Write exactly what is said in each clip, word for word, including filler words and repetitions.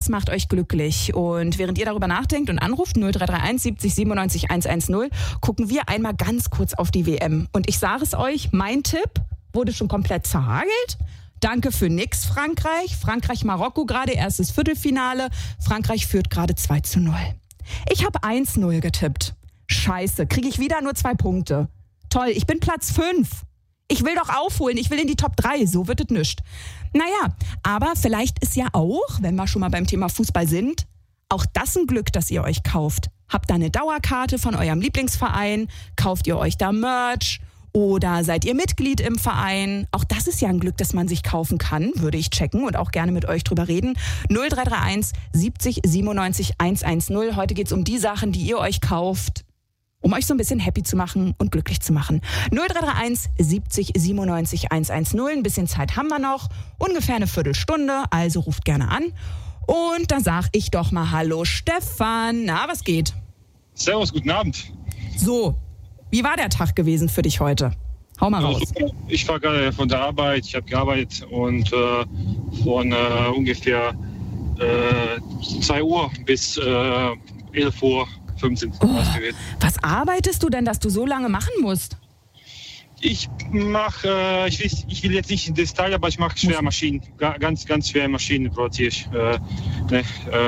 was macht euch glücklich? Und während ihr darüber nachdenkt und anruft, null drei drei eins siebzig siebenundneunzig hundertzehn, gucken wir einmal ganz kurz auf die W M. Und ich sage es euch, mein Tipp wurde schon komplett zerhagelt. Danke für nix, Frankreich. Frankreich-Marokko gerade, erstes Viertelfinale. Frankreich führt gerade zwei zu null. Ich habe eins null getippt. Scheiße, kriege ich wieder nur zwei Punkte. Toll, ich bin Platz fünf. Ich will doch aufholen, ich will in die Top drei, so wird es nischt. Naja, aber vielleicht ist ja auch, wenn wir schon mal beim Thema Fußball sind, auch das ein Glück, dass ihr euch kauft. Habt da eine Dauerkarte von eurem Lieblingsverein, kauft ihr euch da Merch oder seid ihr Mitglied im Verein? Auch das ist ja ein Glück, dass man sich kaufen kann, würde ich checken und auch gerne mit euch drüber reden. null drei drei eins siebzig siebenundneunzig hundertzehn. Heute geht es um die Sachen, die ihr euch kauft, um euch so ein bisschen happy zu machen und glücklich zu machen. null drei drei eins siebzig siebenundneunzig hundertzehn. Ein bisschen Zeit haben wir noch. Ungefähr eine Viertelstunde, also ruft gerne an. Und dann sag ich doch mal Hallo Stefan. Na, was geht? Servus, guten Abend. So, wie war der Tag gewesen für dich heute? Hau mal raus. Also, ich war gerade von der Arbeit, ich habe gearbeitet und äh, von äh, ungefähr äh, zwei Uhr bis äh, elf Uhr fünfzehn. Oh, was arbeitest du denn, dass du so lange machen musst? Ich mache, äh, ich, will, ich will jetzt nicht in Detail, aber ich mache schwere Maschinen, ganz, ganz schwere Maschinen produziere ich. Äh, ne,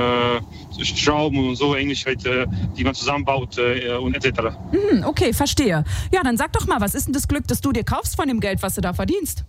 äh, Schrauben und so, Englisch halt, äh, die man zusammenbaut äh, und et cetera. Hm, okay, verstehe. Ja, dann sag doch mal, was ist denn das Glück, das du dir kaufst von dem Geld, was du da verdienst?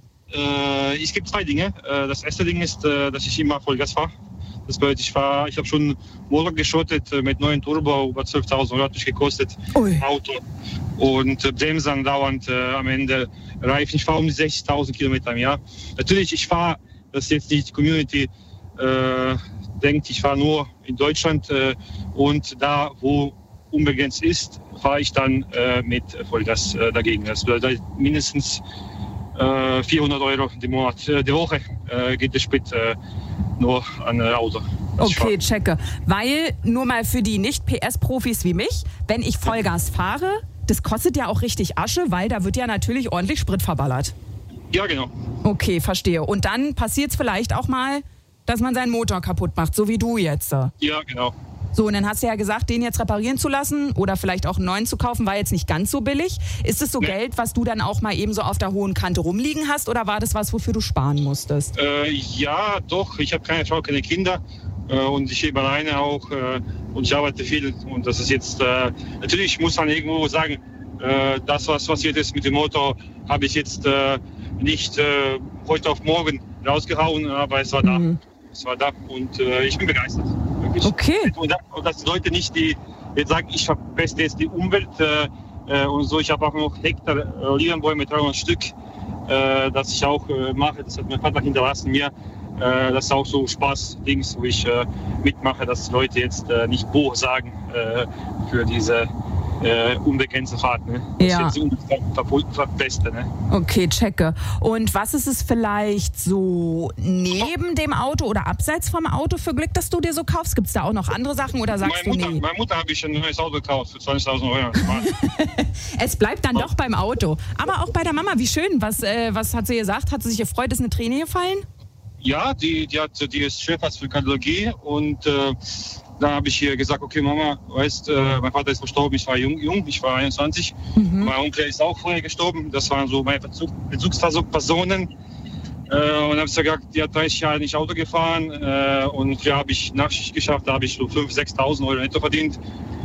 Äh, es gibt zwei Dinge. Äh, das erste Ding ist, äh, dass ich immer Vollgas fahre. Das bedeutet, ich fahre, ich habe schon Motor geschrottet mit neuen Turbo, über zwölftausend Euro hat mich gekostet, Ui. Auto. Und äh, Bremsen dauernd äh, am Ende, Reifen, ich fahre um die sechzigtausend Kilometer im Jahr. Natürlich, ich fahre, das ist jetzt nicht die Community äh, denkt, ich fahre nur in Deutschland äh, und da, wo unbegrenzt ist, fahre ich dann äh, mit Vollgas äh, dagegen. Das bedeutet mindestens äh, vierhundert Euro die Monat, äh, die Woche äh, geht der Sprit äh, nur an äh, Auto. Okay, checke. Weil, nur mal für die Nicht-P S-Profis wie mich, wenn ich Vollgas fahre, das kostet ja auch richtig Asche, weil da wird ja natürlich ordentlich Sprit verballert. Ja, genau. Okay, verstehe. Und dann passiert es vielleicht auch mal, dass man seinen Motor kaputt macht, so wie du jetzt. Ja, genau. So, und dann hast du ja gesagt, den jetzt reparieren zu lassen oder vielleicht auch einen neuen zu kaufen, war jetzt nicht ganz so billig. Ist es so nee. Geld, was du dann auch mal eben so auf der hohen Kante rumliegen hast oder war das was, wofür du sparen musstest? Äh, ja, doch. Ich habe keine Frau, keine Kinder äh, und ich lebe alleine auch äh, und ich arbeite viel. Und das ist jetzt, äh, natürlich muss man irgendwo sagen, äh, das, was passiert ist mit dem Motor, habe ich jetzt äh, nicht äh, heute auf morgen rausgehauen, aber es war da. Mhm. Es war da und äh, ich bin begeistert. Wirklich. Okay. Und, und dass die Leute nicht die jetzt sagen, ich verbessere jetzt die Umwelt äh, und so. Ich habe auch noch Hektar äh, Olivenbäume, dreihundert Stück, äh, das ich auch äh, mache. Das hat mein Vater hinterlassen mir. Äh, das ist auch so Spaß-Dings, wo ich äh, mitmache, dass die Leute jetzt äh, nicht Bo sagen äh, für diese äh, unbegrenzte Fahrt. Ne? Das ja. ist jetzt die Beste. Ne? Okay, checke. Und was ist es vielleicht so neben dem Auto oder abseits vom Auto für Glück, dass du dir so kaufst? Gibt es da auch noch andere Sachen oder sagst meine Mutter, du nee? Meine Mutter habe ich ein neues Auto gekauft für zwanzigtausend Euro. Es bleibt dann doch beim Auto. Aber auch bei der Mama, wie schön. Was, äh, was hat sie gesagt? Hat sie sich gefreut? Ist eine Träne gefallen? Ja, die, die, hat, die ist Chefarzt für Kardiologie und äh, da habe ich ihr gesagt, okay Mama, weißt, äh, mein Vater ist verstorben, ich war jung, jung ich war einundzwanzig. Mhm. Mein Onkel ist auch vorher gestorben, das waren so meine Bezug, Bezugspersonen. Äh, und habe ich gesagt, die hat dreißig Jahre nicht Auto gefahren äh, und ja, habe ich Nachschicht geschafft, da habe ich so fünftausend, sechstausend Euro netto verdient.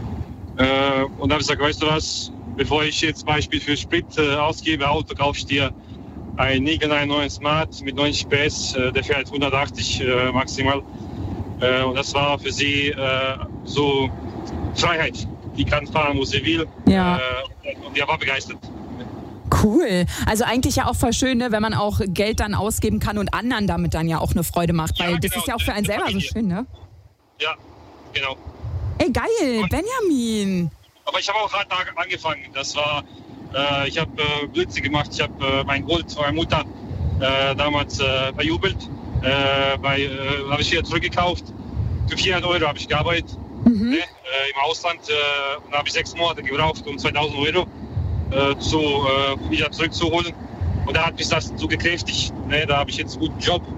Äh, und habe ich gesagt, weißt du was, bevor ich jetzt Beispiel für Sprit äh, ausgebe, Auto kaufe ich dir ein Nigel neuen Smart mit neunzig P S, äh, der fährt hundertachtzig äh, maximal. Äh, und das war für sie äh, so Freiheit. Die kann fahren, wo sie will. Ja. Äh, und die war begeistert. Cool. Also eigentlich ja auch voll schön, ne, wenn man auch Geld dann ausgeben kann und anderen damit dann ja auch eine Freude macht. Weil ja, das genau. ist ja auch für einen selber so schön, ne? Ja, genau. Ey, geil, und Benjamin. Aber ich habe auch hart angefangen. Das war, äh, ich habe äh, Blödsinn gemacht. Ich habe äh, mein Gold von meiner Mutter äh, damals äh, verjubelt. Äh, bei, äh, habe ich wieder zurückgekauft. Für vierhundert Euro habe ich gearbeitet mhm. ne, äh, im Ausland äh, und habe ich sechs Monate gebraucht, um zweitausend Euro äh, zu, äh, wieder zurückzuholen. Und da hat mich das so gekräftigt. Ne, da habe ich jetzt einen guten Job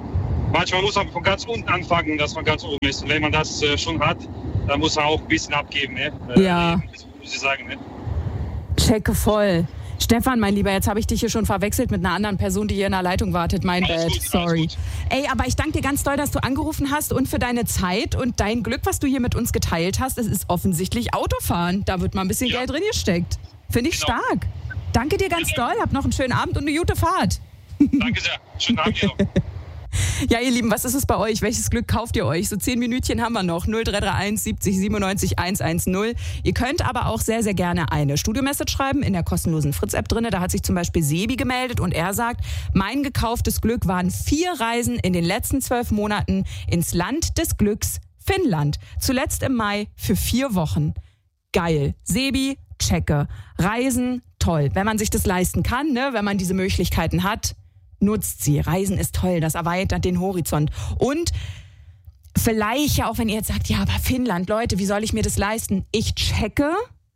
manchmal muss man von ganz unten anfangen, dass man ganz oben ist. Und wenn man das äh, schon hat, dann muss man auch ein bisschen abgeben. Ne? Äh, Ja. Muss ich sagen. Ne? Checke voll. Stefan, mein Lieber, jetzt habe ich dich hier schon verwechselt mit einer anderen Person, die hier in der Leitung wartet. Mein Alles Bad, gut, sorry. alles gut. Ey, aber ich danke dir ganz doll, dass du angerufen hast und für deine Zeit und dein Glück, was du hier mit uns geteilt hast. Es ist offensichtlich Autofahren. Da wird mal ein bisschen Ja. Geld drin gesteckt. Finde ich Genau. stark. Danke dir ganz doll. Hab noch einen schönen Abend und eine gute Fahrt. Danke sehr. Schönen Abend dir noch. Ja, ihr Lieben, was ist es bei euch? Welches Glück kauft ihr euch? So zehn Minütchen haben wir noch. null drei drei eins siebzig siebenundneunzig hundertzehn. Ihr könnt aber auch sehr, sehr gerne eine Studio-Message schreiben in der kostenlosen Fritz-App drin. Da hat sich zum Beispiel Sebi gemeldet und er sagt, mein gekauftes Glück waren vier Reisen in den letzten zwölf Monaten ins Land des Glücks, Finnland. Zuletzt im Mai für vier Wochen. Geil. Sebi, checke. Reisen, toll. Wenn man sich das leisten kann, ne? Wenn man diese Möglichkeiten hat, nutzt sie. Reisen ist toll, das erweitert den Horizont. Und vielleicht ja auch, wenn ihr jetzt sagt, ja, aber Finnland, Leute, wie soll ich mir das leisten? Ich checke,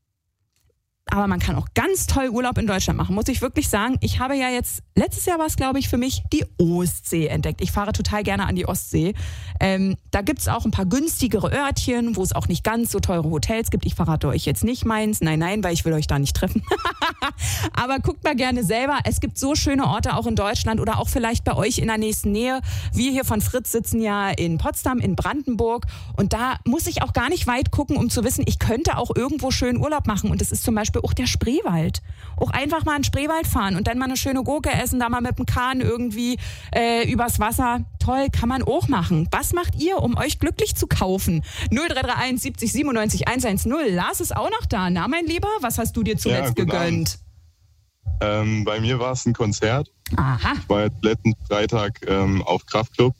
aber man kann auch ganz toll Urlaub in Deutschland machen, muss ich wirklich sagen. Ich habe ja jetzt, letztes Jahr war es, glaube ich, für mich die Ostsee entdeckt. Ich fahre total gerne an die Ostsee. Ähm, da gibt's auch ein paar günstigere Örtchen, wo es auch nicht ganz so teure Hotels gibt. Ich verrate euch jetzt nicht meins. Nein, nein, weil ich will euch da nicht treffen. Aber guckt mal gerne selber. Es gibt so schöne Orte auch in Deutschland oder auch vielleicht bei euch in der nächsten Nähe. Wir hier von Fritz sitzen ja in Potsdam, in Brandenburg. Und da muss ich auch gar nicht weit gucken, um zu wissen, ich könnte auch irgendwo schön Urlaub machen. Und das ist zum Beispiel auch der Spreewald. Auch einfach mal in den Spreewald fahren und dann mal eine schöne Gurke essen, da mal mit dem Kahn irgendwie äh, übers Wasser. Toll, kann man auch machen. Was macht ihr, um euch glücklich zu kaufen? null drei drei eins siebzig siebenundneunzig hundertzehn. Lars ist auch noch da. Na, mein Lieber, was hast du dir zuletzt Ja, guten gegönnt? Ähm, bei mir war es ein Konzert. Aha. Ich war jetzt letzten Freitag ähm, auf Kraftklub.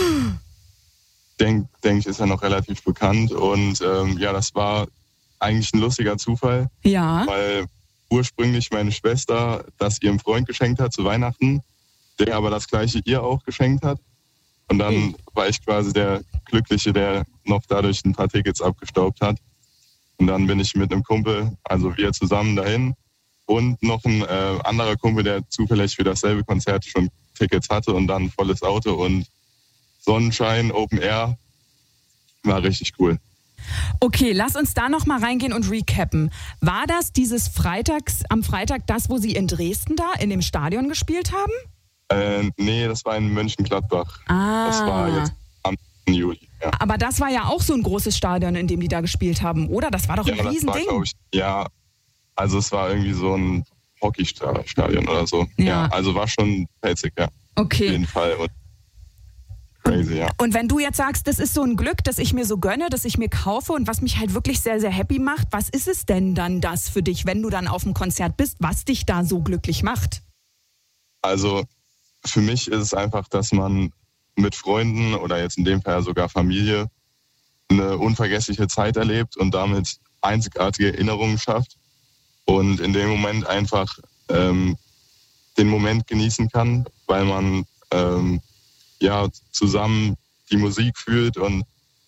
Denk, denk ich, ist ja noch relativ bekannt. Und ähm, ja, das war eigentlich ein lustiger Zufall, Ja. weil ursprünglich meine Schwester das ihrem Freund geschenkt hat zu Weihnachten, der aber das gleiche ihr auch geschenkt hat. Und dann Mhm. war ich quasi der Glückliche, der noch dadurch ein paar Tickets abgestaubt hat. Und dann bin ich mit einem Kumpel, also wir zusammen dahin und noch ein äh, anderer Kumpel, der zufällig für dasselbe Konzert schon Tickets hatte und dann ein volles Auto und Sonnenschein, Open Air, war richtig cool. Okay, lass uns da noch mal reingehen und recappen. War das dieses Freitags, am Freitag das, wo Sie in Dresden da in dem Stadion gespielt haben? Äh, nee, das war in Mönchengladbach. Ah. Das war jetzt am Juli. Ja, Aber das war ja auch so ein großes Stadion, in dem die da gespielt haben, oder? Das war doch ein ja das war, Riesending. glaube ich, ja, also es war irgendwie so ein Hockeystadion oder so. Ja. Ja, also war schon pelzig, ja. Auf Okay. jeden Fall. Und crazy, ja. Und wenn du jetzt sagst, das ist so ein Glück, das ich mir so gönne, das ich mir kaufe und was mich halt wirklich sehr, sehr happy macht, was ist es denn dann das für dich, wenn du dann auf dem Konzert bist, was dich da so glücklich macht? Also für mich ist es einfach, dass man mit Freunden oder jetzt in dem Fall sogar Familie eine unvergessliche Zeit erlebt und damit einzigartige Erinnerungen schafft und in dem Moment einfach ähm, den Moment genießen kann, weil man ähm, ja zusammen die Musik fühlt und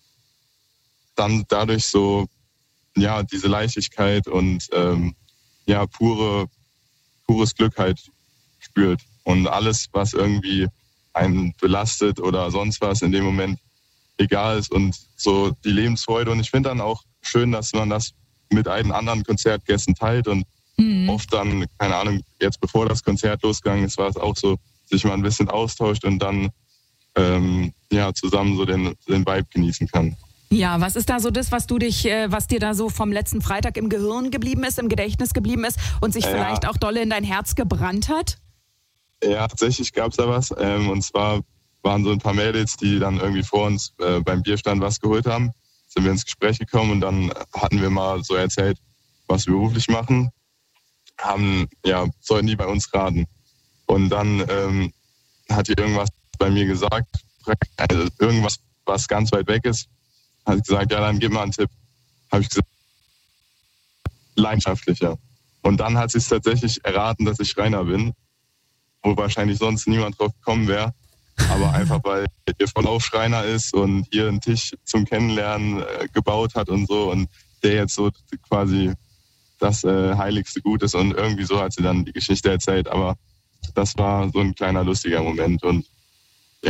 dann dadurch so ja diese Leichtigkeit und ähm, ja pure pures Glück halt spürt und alles, was irgendwie einen belastet oder sonst was in dem Moment egal ist und so die Lebensfreude. Und ich finde dann auch schön, dass man das mit allen anderen Konzertgästen teilt und Mhm. oft dann, keine Ahnung, jetzt bevor das Konzert losgegangen ist, war es auch so, sich mal ein bisschen austauscht und dann ähm, ja zusammen so den, den Vibe genießen kann. Ja, was ist da so das, was du dich, äh, was dir da so vom letzten Freitag im Gehirn geblieben ist, im Gedächtnis geblieben ist und sich Ja. vielleicht auch dolle in dein Herz gebrannt hat? Ja, tatsächlich gab es da was. Ähm, und zwar waren so ein paar Mädels, die dann irgendwie vor uns äh, beim Bierstand was geholt haben. Sind wir ins Gespräch gekommen und dann hatten wir mal so erzählt, was wir beruflich machen. Haben, ja, sollten die bei uns raten. Und dann ähm, hat die irgendwas bei mir gesagt, also irgendwas, was ganz weit weg ist. Hat gesagt, ja, dann gib mal einen Tipp. Habe ich gesagt, leidenschaftlicher. Und dann hat sie es tatsächlich erraten, dass ich Schreiner bin, wo wahrscheinlich sonst niemand drauf gekommen wäre. Aber einfach, weil ihr Verlauf Schreiner ist und hier einen Tisch zum Kennenlernen äh, gebaut hat und so und der jetzt so quasi das äh, heiligste Gut ist und irgendwie so hat sie dann die Geschichte erzählt. Aber das war so ein kleiner lustiger Moment und ja,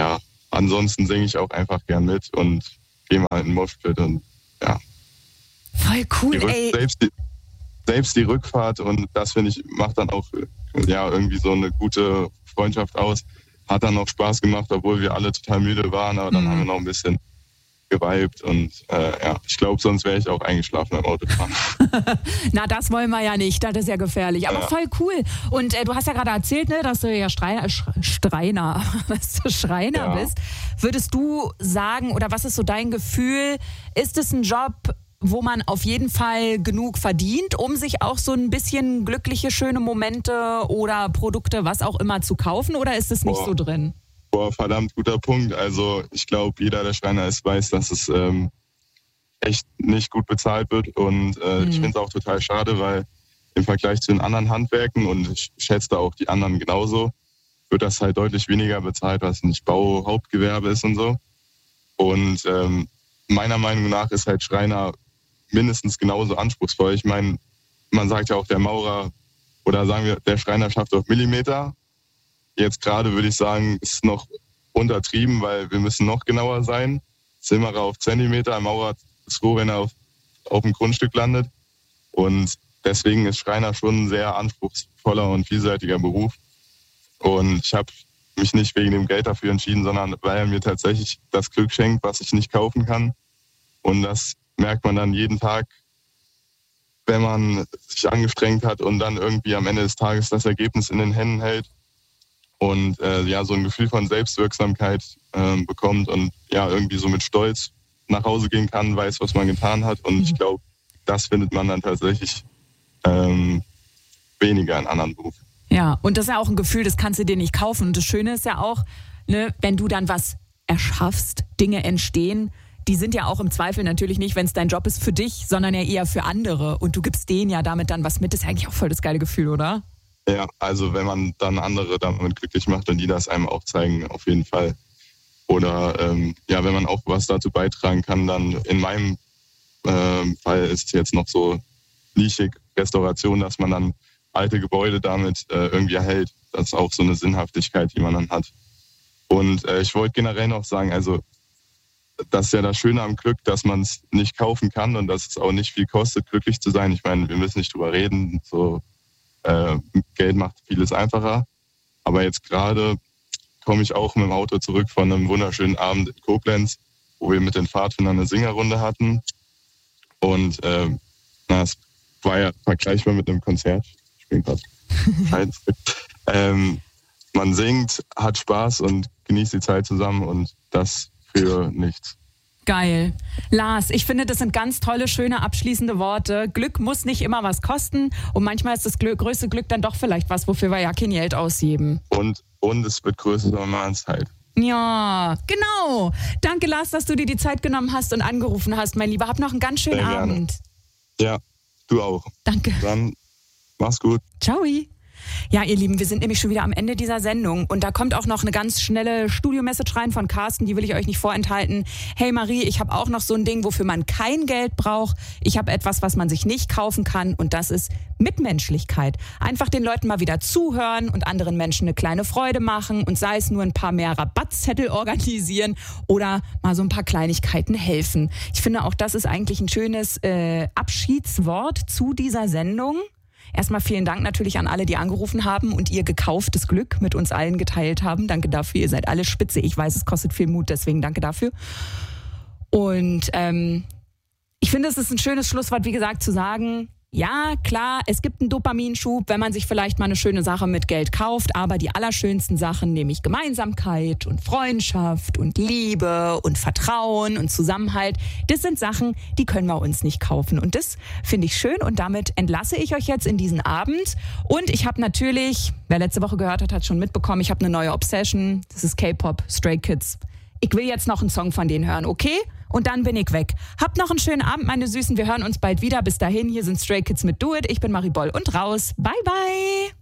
ansonsten singe ich auch einfach gern mit und gehe mal in den Moshpit und ja. Voll cool, Rück- ey. Selbst die, selbst die Rückfahrt und das, finde ich, macht dann auch ja, irgendwie so eine gute Freundschaft aus. Hat dann noch Spaß gemacht, obwohl wir alle total müde waren, aber dann Mhm. haben wir noch ein bisschen geweibt und äh, ja, ich glaube, sonst wäre ich auch eingeschlafen beim Autofahren. Na, das wollen wir ja nicht, das ist ja gefährlich, aber Ja. voll cool. Und äh, du hast ja gerade erzählt, ne, dass du ja Streiner, Sch- Streiner, dass du Schreiner Ja. bist. Würdest du sagen, oder was ist so dein Gefühl, ist es ein Job, wo man auf jeden Fall genug verdient, um sich auch so ein bisschen glückliche, schöne Momente oder Produkte, was auch immer, zu kaufen, oder ist es nicht Boah. so drin? Boah, verdammt guter Punkt. Also ich glaube, jeder, der Schreiner ist, weiß, dass es ähm, echt nicht gut bezahlt wird. Und äh, Mhm. ich finde es auch total schade, weil im Vergleich zu den anderen Handwerken, und ich schätze auch die anderen genauso, wird das halt deutlich weniger bezahlt, was nicht Bau, Hauptgewerbe ist und so. Und ähm, meiner Meinung nach ist halt Schreiner mindestens genauso anspruchsvoll. Ich meine, man sagt ja auch, der Maurer oder sagen wir, der Schreiner schafft auf Millimeter. Jetzt gerade würde ich sagen, ist noch untertrieben, weil wir müssen noch genauer sein. Zimmerer auf Zentimeter, ein Maurer ist froh, wenn er auf, auf dem Grundstück landet. Und deswegen ist Schreiner schon ein sehr anspruchsvoller und vielseitiger Beruf. Und ich habe mich nicht wegen dem Geld dafür entschieden, sondern weil er mir tatsächlich das Glück schenkt, was ich nicht kaufen kann. Und das merkt man dann jeden Tag, wenn man sich angestrengt hat und dann irgendwie am Ende des Tages das Ergebnis in den Händen hält und äh, ja, so ein Gefühl von Selbstwirksamkeit äh, bekommt und ja, irgendwie so mit Stolz nach Hause gehen kann, weiß, was man getan hat. Und ich glaube, das findet man dann tatsächlich ähm, weniger in anderen Berufen. Ja, und das ist ja auch ein Gefühl, das kannst du dir nicht kaufen. Und das Schöne ist ja auch, ne, wenn du dann was erschaffst, Dinge entstehen, die sind ja auch im Zweifel natürlich nicht, wenn es dein Job ist, für dich, sondern ja eher für andere. Und du gibst denen ja damit dann was mit. Das ist eigentlich auch voll das geile Gefühl, oder? Ja, also wenn man dann andere damit glücklich macht und die das einem auch zeigen, auf jeden Fall. Oder ähm, ja, wenn man auch was dazu beitragen kann, dann in meinem ähm, Fall ist es jetzt noch so nischig Restauration, dass man dann alte Gebäude damit äh, irgendwie erhält. Das ist auch so eine Sinnhaftigkeit, die man dann hat. Und äh, ich wollte generell noch sagen, also das ist ja das Schöne am Glück, dass man es nicht kaufen kann und dass es auch nicht viel kostet, glücklich zu sein. Ich meine, wir müssen nicht drüber reden, so äh, Geld macht vieles einfacher. Aber jetzt gerade komme ich auch mit dem Auto zurück von einem wunderschönen Abend in Koblenz, wo wir mit den Pfadfindern eine Singerrunde hatten. Und äh, na, es war ja vergleichbar mit einem Konzert. Ich bin gerade ähm, man singt, hat Spaß und genießt die Zeit zusammen und das für nichts. Geil. Lars, ich finde, das sind ganz tolle, schöne, abschließende Worte. Glück muss nicht immer was kosten und manchmal ist das Glück, größte Glück dann doch vielleicht was, wofür wir ja kein Geld ausgeben. Und, und es wird größer, wenn man es halt. Ja, genau. Danke, Lars, dass du dir die Zeit genommen hast und angerufen hast, mein Lieber. Hab noch einen ganz schönen Sehr gerne. Abend. Ja, du auch. Danke. Dann mach's gut. Ciao. Ja, ihr Lieben, wir sind nämlich schon wieder am Ende dieser Sendung und da kommt auch noch eine ganz schnelle Studio-Message rein von Carsten, die will ich euch nicht vorenthalten. Hey Marie, ich habe auch noch so ein Ding, wofür man kein Geld braucht. Ich habe etwas, was man sich nicht kaufen kann und das ist Mitmenschlichkeit. Einfach den Leuten mal wieder zuhören und anderen Menschen eine kleine Freude machen und sei es nur ein paar mehr Rabattzettel organisieren oder mal so ein paar Kleinigkeiten helfen. Ich finde auch, das ist eigentlich ein schönes äh, Abschiedswort zu dieser Sendung. Erstmal vielen Dank natürlich an alle, die angerufen haben und ihr gekauftes Glück mit uns allen geteilt haben. Danke dafür, ihr seid alle spitze. Ich weiß, es kostet viel Mut, deswegen danke dafür. Und ähm, ich finde, es ist ein schönes Schlusswort, wie gesagt, zu sagen, ja, klar, es gibt einen Dopaminschub, wenn man sich vielleicht mal eine schöne Sache mit Geld kauft, aber die allerschönsten Sachen, nämlich Gemeinsamkeit und Freundschaft und Liebe und Vertrauen und Zusammenhalt, das sind Sachen, die können wir uns nicht kaufen. Und das finde ich schön und damit entlasse ich euch jetzt in diesen Abend. Und ich habe natürlich, wer letzte Woche gehört hat, hat schon mitbekommen, ich habe eine neue Obsession, das ist K-Pop, Stray Kids. Ich will jetzt noch einen Song von denen hören, okay? Und dann bin ich weg. Habt noch einen schönen Abend, meine Süßen. Wir hören uns bald wieder. Bis dahin, hier sind Stray Kids mit Do It. Ich bin Marie Boll und raus. Bye, bye.